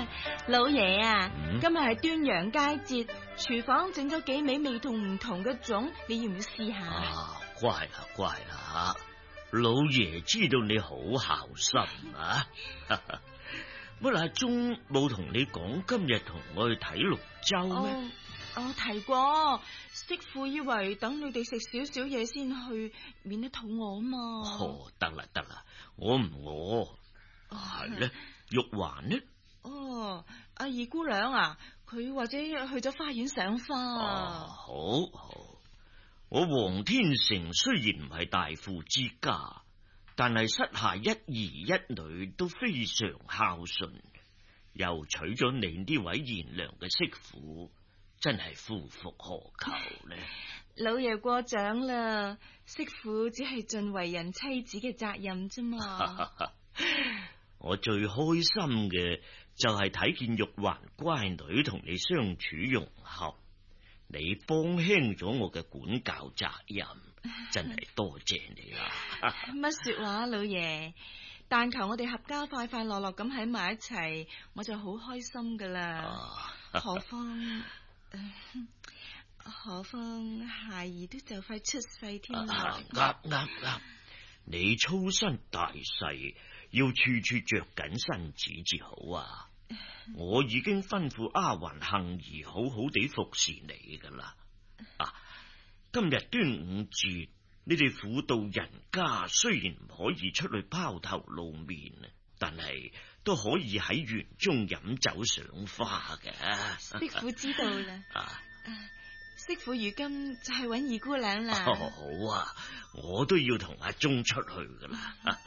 老爺啊， 今日係端陽佳節，廚房整咗幾味味道唔同嘅粽，你要唔要試下？ 乖啦乖啦，老爺知道你好孝心啊。乜阿忠冇同你講今日同我去睇綠洲咩？ 我提過，媳婦以為等你哋食少少嘢先去，免得肚餓啊嘛。 得啦，我唔餓。係咧，玉環呢？ 阿二姑娘啊，佢或者去咗花園賞花。 好，我黃天成雖然唔係大富之家，但係膝下一兒一女都非常孝順，又娶咗你呢位賢良嘅媳婦，真係夫復何求呢？ 老爺過獎啦，媳婦只係盡為人妻子嘅責任啫嘛。 我最開心嘅就係睇見玉環乖女同你相處融合，你幫輕咗我嘅管教責任，真係多謝你啦。 乜說話，老爺？但求我哋合家快快樂樂咁喺埋一齊，我就好開心噶啦。何況孩兒都就快出世添啦。 啱，你操身大細，要處處着緊身子至好啊！我已經吩咐丫鬟杏兒好好地服侍你噶啦。今日端午節，你哋婦道人家雖然唔可以出去拋頭露面，但係都可以喺園中飲酒賞花嘅。 媳婦知道啦。媳婦如今就係揾二姑娘啦。 好啊，我都要同阿忠出去噶啦。